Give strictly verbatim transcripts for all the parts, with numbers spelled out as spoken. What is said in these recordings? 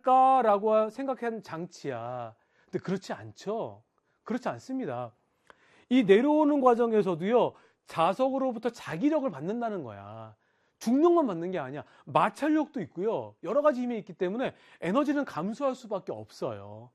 않을까라고 생각한 장치야. 근데 그렇지 않죠. 그렇지 않습니다. 이 내려오는 과정에서도요, 자석으로부터 자기력을 받는다는 거야. 중력만 받는 게 아니야. 마찰력도 있고요. 여러 가지 힘이 있기 때문에 에너지는 감소할 수밖에 없어요.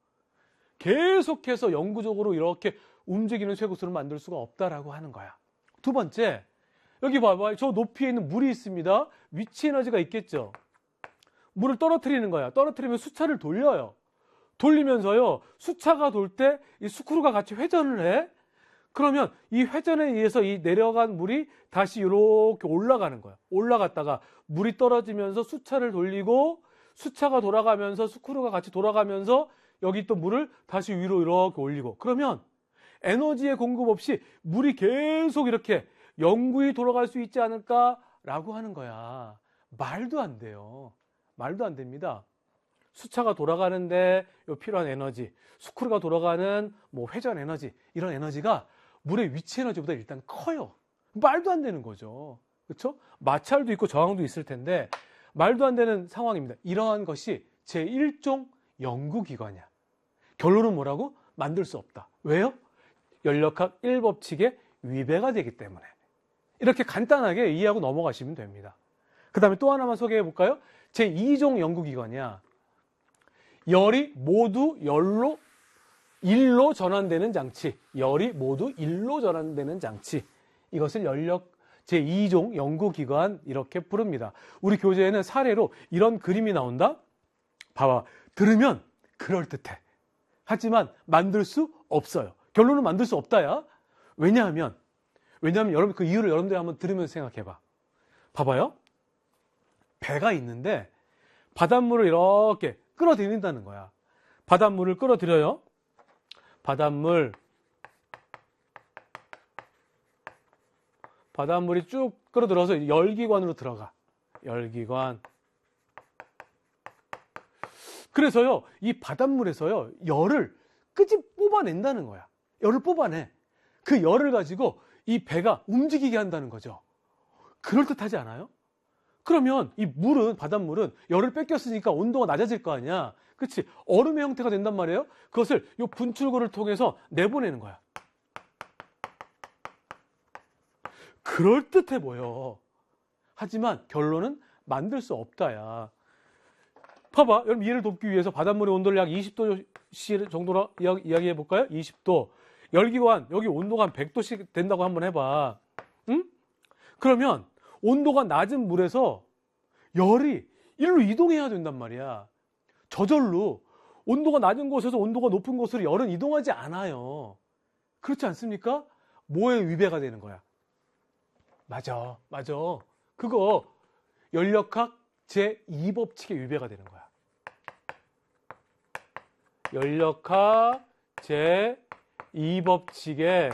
계속해서 영구적으로 이렇게 움직이는 쇠구슬을 만들 수가 없다라고 하는 거야. 두 번째, 여기 봐봐요. 저 높이에 있는 물이 있습니다. 위치 에너지가 있겠죠. 물을 떨어뜨리는 거야. 떨어뜨리면 수차를 돌려요. 돌리면서요, 수차가 돌 때 이 스크루가 같이 회전을 해. 그러면 이 회전에 의해서 이 내려간 물이 다시 이렇게 올라가는 거야. 올라갔다가 물이 떨어지면서 수차를 돌리고 수차가 돌아가면서 스크루가 같이 돌아가면서 여기 있던 물을 다시 위로 이렇게 올리고, 그러면 에너지의 공급 없이 물이 계속 이렇게 영구히 돌아갈 수 있지 않을까라고 하는 거야. 말도 안 돼요. 말도 안 됩니다. 수차가 돌아가는데 필요한 에너지, 스크루가 돌아가는 뭐 회전 에너지, 이런 에너지가 물의 위치 에너지보다 일단 커요. 말도 안 되는 거죠. 그렇죠? 마찰도 있고 저항도 있을 텐데 말도 안 되는 상황입니다. 이러한 것이 제일 종 연구기관이야. 결론은 뭐라고? 만들 수 없다. 왜요? 연력학 일 법칙에 위배가 되기 때문에. 이렇게 간단하게 이해하고 넘어가시면 됩니다. 그 다음에 또 하나만 소개해 볼까요? 제이 종 연구기관이야. 열이 모두 열로 일로 전환되는 장치. 열이 모두 일로 전환되는 장치. 이것을 연력 제이 종 연구기관 이렇게 부릅니다. 우리 교재에는 사례로 이런 그림이 나온다. 봐봐. 들으면 그럴듯해. 하지만 만들 수 없어요. 결론은 만들 수 없다야. 왜냐하면 왜냐하면 여러분 그 이유를 여러분들이 한번 들으면서 생각해봐. 봐봐요. 배가 있는데 바닷물을 이렇게 끌어들인다는 거야. 바닷물을 끌어들여요. 바닷물 바닷물이 쭉 끌어들어서 열기관으로 들어가. 열기관. 그래서요, 이 바닷물에서요, 열을 끝이 뽑아낸다는 거야. 열을 뽑아내. 그 열을 가지고 이 배가 움직이게 한다는 거죠. 그럴듯하지 않아요? 그러면 이 물은, 바닷물은 열을 뺏겼으니까 온도가 낮아질 거 아니야. 그렇지? 얼음의 형태가 된단 말이에요. 그것을 이 분출구를 통해서 내보내는 거야. 그럴듯해 보여. 하지만 결론은 만들 수 없다야. 봐봐. 여러분 이해를 돕기 위해서 바닷물의 온도를 약 이십 도 정도로 이야기해 볼까요? 이십 도. 열기관, 여기 온도가 한 백 도씩 된다고 한번 해봐. 응? 그러면 온도가 낮은 물에서 열이 일로 이동해야 된단 말이야. 저절로. 온도가 낮은 곳에서 온도가 높은 곳으로 열은 이동하지 않아요. 그렇지 않습니까? 뭐에 위배가 되는 거야? 맞아, 맞아. 그거 연력학 제이 법칙에 위배가 되는 거야. 연력학 제이 법칙에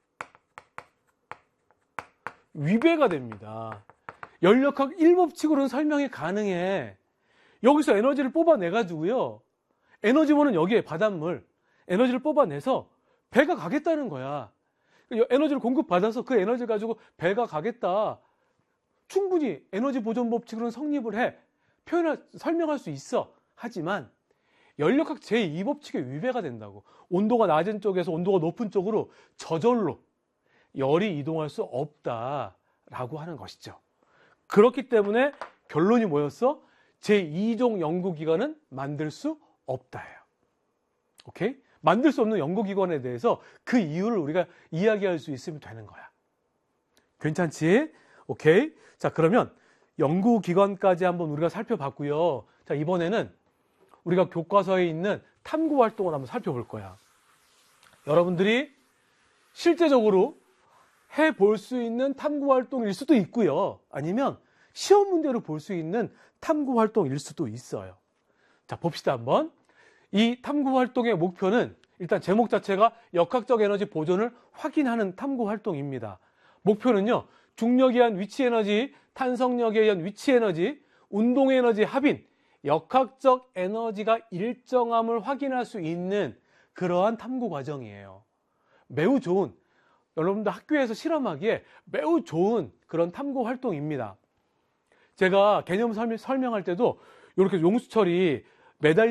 위배가 됩니다. 연력학 일 법칙으로는 설명이 가능해. 여기서 에너지를 뽑아내가지고요. 에너지원은 여기에 바닷물. 에너지를 뽑아내서 배가 가겠다는 거야. 에너지를 공급받아서 그 에너지를 가지고 배가 가겠다. 충분히 에너지 보존 법칙으로는 성립을 해. 표현할, 설명할 수 있어. 하지만 연력학 제이 법칙에 위배가 된다고. 온도가 낮은 쪽에서 온도가 높은 쪽으로 저절로 열이 이동할 수 없다라고 하는 것이죠. 그렇기 때문에 결론이 뭐였어? 제이 종 연구기관은 만들 수 없다예요. 오케이? 만들 수 없는 연구기관에 대해서 그 이유를 우리가 이야기할 수 있으면 되는 거야. 괜찮지? 오케이? 자, 그러면 연구기관까지 한번 우리가 살펴봤고요. 자, 이번에는 우리가 교과서에 있는 탐구활동을 한번 살펴볼 거야. 여러분들이 실제적으로 해볼 수 있는 탐구활동일 수도 있고요. 아니면 시험 문제로 볼 수 있는 탐구활동일 수도 있어요. 자, 봅시다 한번. 이 탐구활동의 목표는 일단 제목 자체가 역학적 에너지 보존을 확인하는 탐구활동입니다. 목표는요, 중력에 의한 위치 에너지, 탄성력에 의한 위치 에너지, 운동 에너지 합인, 역학적 에너지가 일정함을 확인할 수 있는 그러한 탐구 과정이에요. 매우 좋은, 여러분들 학교에서 실험하기에 매우 좋은 그런 탐구 활동입니다. 제가 개념 설명할 때도 이렇게 용수철이 매달